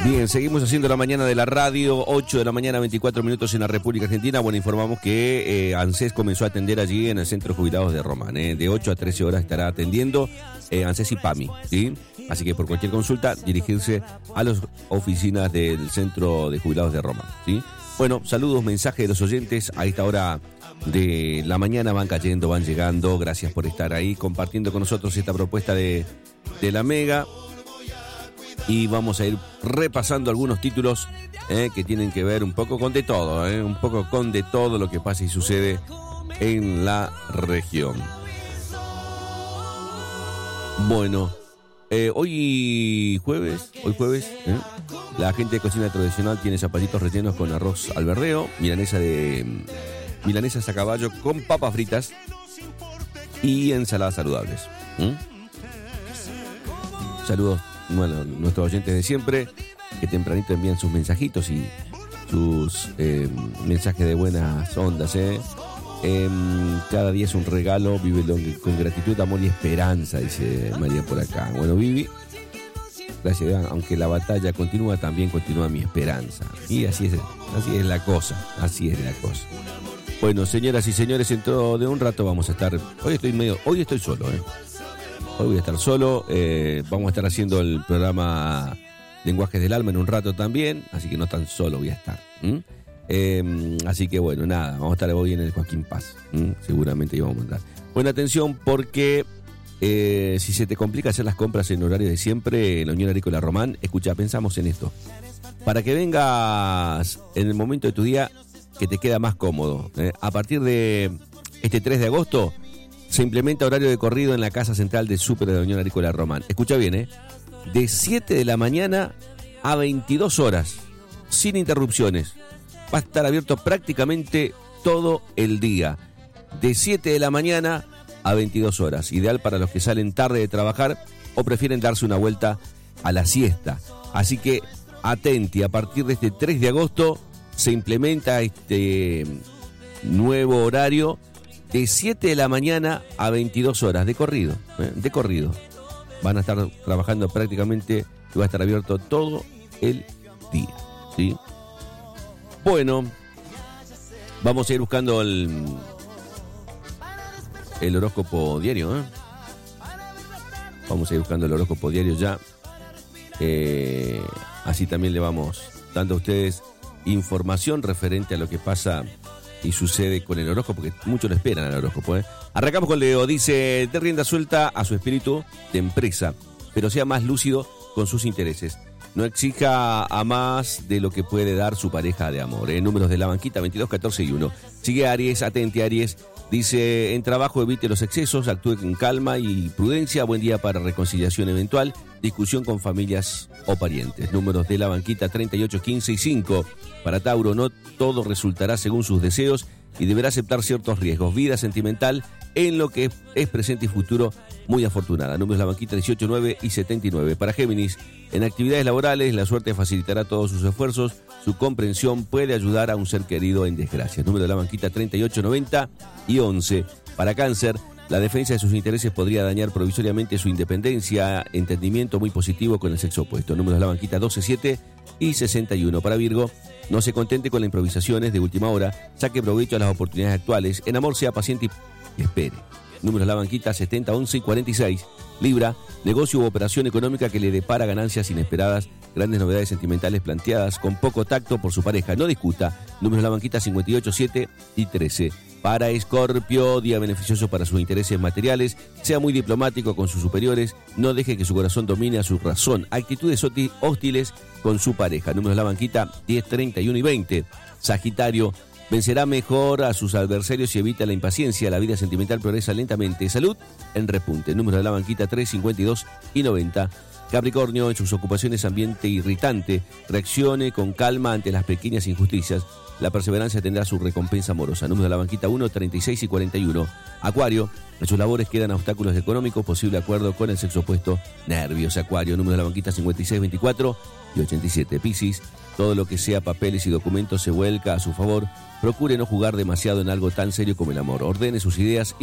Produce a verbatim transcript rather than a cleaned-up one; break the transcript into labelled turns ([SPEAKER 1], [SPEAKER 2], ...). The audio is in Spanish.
[SPEAKER 1] Bien, seguimos haciendo la mañana de la radio, ocho de la mañana, veinticuatro minutos en la República Argentina. Bueno, informamos que eh, ANSES comenzó a atender allí en el Centro de Jubilados de Román. Eh. De ocho a trece horas estará atendiendo eh, ANSES y PAMI, ¿sí? Así que por cualquier consulta, dirigirse a las oficinas del Centro de Jubilados de Román, ¿sí? Bueno, saludos, mensajes de los oyentes. A esta hora de la mañana van cayendo, van llegando. Gracias por estar ahí compartiendo con nosotros esta propuesta de, de la Mega. Y vamos a ir repasando algunos títulos eh, que tienen que ver un poco con de todo, eh, un poco con de todo lo que pasa y sucede en la región. Bueno, eh, hoy jueves, hoy jueves, eh, la gente de cocina tradicional tiene zapallitos rellenos con arroz al berreo, milanesa de milanesas a caballo con papas fritas y ensaladas saludables. ¿Mm? Saludos. Bueno, nuestros oyentes de siempre, que tempranito envían sus mensajitos y sus eh, mensajes de buenas ondas. ¿eh? Eh, cada día es un regalo, vive con gratitud, amor y esperanza, dice María por acá. Bueno, Vivi, gracias, aunque la batalla continúa, también continúa mi esperanza. Y así es, así es la cosa, así es la cosa. Bueno, señoras y señores, dentro de un rato vamos a estar, hoy estoy medio, hoy estoy solo, ¿eh? Hoy voy a estar solo, eh, vamos a estar haciendo el programa Lenguajes del Alma en un rato también, así que no tan solo voy a estar. Eh, así que bueno, nada, vamos a estar hoy en el Joaquín Paz, ¿m? Seguramente íbamos a mandar. Buena atención porque eh, si se te complica hacer las compras en horario de siempre en la Unión Agrícola Román, escucha, pensamos en esto. Para que vengas en el momento de tu día que te queda más cómodo, eh, a partir de este tres de agosto, se implementa horario de corrido en la Casa Central de Súper de la Unión Agrícola Román. Escucha bien, ¿eh? De siete de la mañana a veintidós horas, sin interrupciones. Va a estar abierto prácticamente todo el día. De siete de la mañana a veintidós horas. Ideal para los que salen tarde de trabajar o prefieren darse una vuelta a la siesta. Así que atenti, a partir de este tres de agosto se implementa este nuevo horario de siete de la mañana a veintidós horas, de corrido, ¿eh? de corrido. Van a estar trabajando prácticamente, y va a estar abierto todo el día, ¿sí? Bueno, vamos a ir buscando el, el horóscopo diario, ¿eh? Vamos a ir buscando el horóscopo diario ya. Eh, así también le vamos dando a ustedes información referente a lo que pasa y sucede con el horóscopo, porque muchos lo esperan al horóscopo. ¿eh? Arrancamos con Leo. Dice, dé rienda suelta a su espíritu de empresa, pero sea más lúcido con sus intereses. No exija a más de lo que puede dar su pareja de amor. ¿eh? Números de la banquita, veintidós, catorce y uno. Sigue Aries, atente Aries. Dice, en trabajo evite los excesos, actúe con calma y prudencia. Buen día para reconciliación eventual, discusión con familias o parientes. Números de la banquita, treinta y ocho, quince y cinco. Para Tauro, no todo resultará según sus deseos y deberá aceptar ciertos riesgos. Vida sentimental en lo que es presente y futuro muy afortunada. Números de la banquita, dieciocho, nueve y setenta y nueve. Para Géminis, en actividades laborales la suerte facilitará todos sus esfuerzos. Su comprensión puede ayudar a un ser querido en desgracia. Número de la banquita, treinta y ocho, noventa y once. Para Cáncer, la defensa de sus intereses podría dañar provisoriamente su independencia. Entendimiento muy positivo con el sexo opuesto. Números de la banquita, doce, siete y sesenta y uno. Para Virgo, no se contente con las improvisaciones de última hora. Saque provecho a las oportunidades actuales. En amor, sea paciente y espere. Números de la banquita, setenta, once y cuarenta y seis. Libra, negocio u operación económica que le depara ganancias inesperadas, grandes novedades sentimentales planteadas con poco tacto por su pareja. No discuta. Números de la banquita, cincuenta y ocho, siete y trece. Para Escorpio, día beneficioso para sus intereses materiales. Sea muy diplomático con sus superiores. No deje que su corazón domine a su razón. Actitudes hostiles con su pareja. Números de la banquita, diez, treinta y uno y veinte. Sagitario, vencerá mejor a sus adversarios y evita la impaciencia. La vida sentimental progresa lentamente. Salud en repunte. Número de la banquita, tres, cincuenta y dos y noventa. Capricornio, en sus ocupaciones ambiente irritante. Reaccione con calma ante las pequeñas injusticias. La perseverancia tendrá su recompensa amorosa. Número de la banquita, uno, treinta y seis y cuarenta y uno. Acuario, en sus labores quedan obstáculos económicos. Posible acuerdo con el sexo opuesto. Nervios, Acuario. Número de la banquita, cincuenta y seis, veinticuatro y ochenta y siete. Piscis, todo lo que sea papeles y documentos se vuelca a su favor. Procure no jugar demasiado en algo tan serio como el amor. Ordene sus ideas